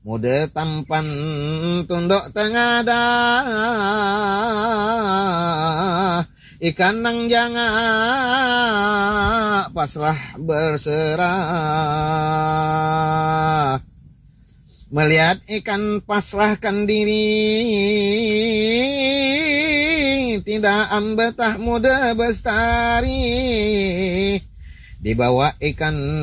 Muda tampan tunduk tengadah, ikan nang janga pasrah berserah. Melihat ikan pasrahkan diri, tidak ambetah muda bestari. Dibawa ikan